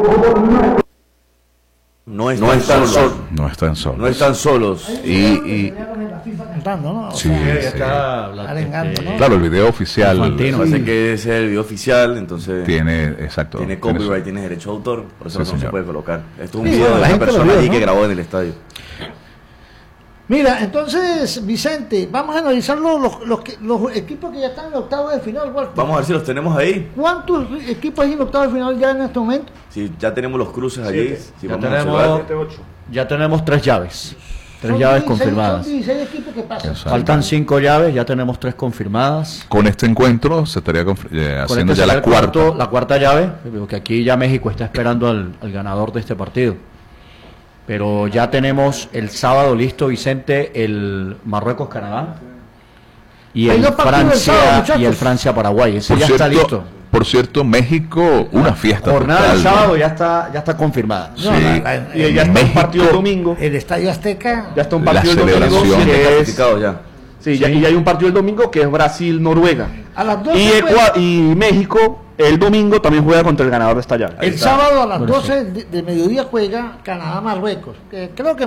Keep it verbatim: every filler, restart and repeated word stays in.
No están, no están solos. No están solos. No están solos. Y, y cantando, ¿no? O sí, sea, sí. Está arengando, ¿no? Claro, el video oficial Parece que ese es el video oficial, entonces tiene, exacto. tiene tiene copyright, su- tiene derecho de autor, por eso Sí, no se señor. puede colocar. Esto es un Sí, video bueno, de la una gente lo persona vio, allí ¿no? que grabó en el estadio. Mira, entonces, Vicente, vamos a analizar los, los, los, que- los equipos que ya están en el octavo de final, Walter. Vamos a ver si los tenemos ahí. ¿Cuántos equipos hay en el octavo de final ya en este momento? Si ya tenemos los cruces allí. Si Ya vamos a tenemos, observar. ya tenemos tres llaves. Tres Son llaves dieciséis confirmadas. Son dieciséis equipos que pasan. Exacto. Faltan cinco llaves, ya tenemos tres confirmadas. Con este encuentro se estaría conf- eh, Con haciendo este ya la sería el cuarta. cuarto- la cuarta llave, porque aquí ya México está esperando al, al ganador de este partido. Pero ya tenemos el sábado listo, Vicente, el Marruecos-Canadá y Hay el dos partidos el sábado, Francia muchachos. y el Francia-Paraguay. Ese Por ya está listo. cierto, por cierto, México, una fiesta Jornada total. del sábado ya está, ya está confirmada. Sí. No, la- la- Y ya está un México- partido el domingo. El Estadio Azteca. Ya está un La partido el domingo celebración. que es, Clasificados ya. Sí, ya- y hay un partido el domingo que es Brasil-Noruega. A las doce Y, juega- Ecua- y México el domingo también juega contra el ganador de esta llave. El sábado a las doce de, de mediodía juega Canadá-Marruecos. Que creo que